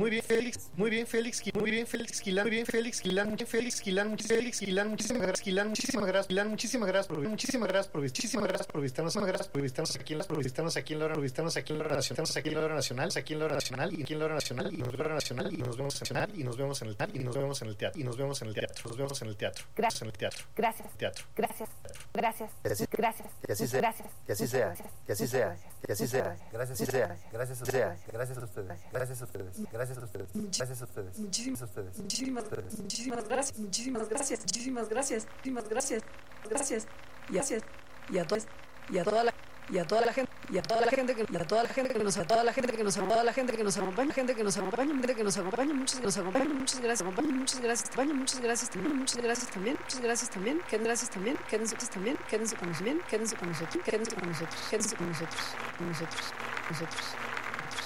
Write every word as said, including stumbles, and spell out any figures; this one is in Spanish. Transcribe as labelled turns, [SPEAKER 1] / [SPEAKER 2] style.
[SPEAKER 1] muy bien, Félix, muy bien, Félix, muy bien, Félix Quilán, muy bien, Félix Quilán, Félix Quilán, Félix Quilán, muchísimas gracias, Quilán, muchísimas gracias, Quilán, muchísimas gracias por muchísimas gracias por muchísimas gracias por visitarnos, muchísimas gracias por visitarnos aquí en las por visitarnos aquí en la hora, visitarnos aquí en la hora nacional, aquí en la hora nacional, aquí en la hora nacional y aquí en la hora nacional y nos vemos nacional y nos vemos nacional y nos vemos en el y nos vemos en el teatro y nos vemos en el teatro, nos vemos en el teatro,
[SPEAKER 2] gracias,
[SPEAKER 1] en el teatro,
[SPEAKER 2] gracias,
[SPEAKER 1] teatro,
[SPEAKER 2] gracias, gracias, gracias,
[SPEAKER 3] que así sea, que así sea, que así sea, que así sea, gracias y sea, gracias a ustedes, gracias a ustedes, gracias a ustedes, gracias a ustedes, gracias a ustedes,
[SPEAKER 4] muchísimas
[SPEAKER 3] a ustedes,
[SPEAKER 4] muchísimas muchísimas gracias, muchísimas gracias, muchísimas gracias, muchísimas gracias, gracias, y gracias, y a todas, y a toda la y a toda la gente y a toda la gente que y a toda la gente que nos a toda la gente que nos a toda la gente que nos acompaña, gente que nos acompaña, gente que nos acompaña, muchas que nos acompaña, muchas gracias, acompaña, muchas gracias, acompaña, muchas gracias también, muchas gracias también, muchas gracias también, quédense gracias también, quédense también, quédense con nosotros, quédense con nosotros, quédense con nosotros, quédense con nosotros, con nosotros, con nosotros.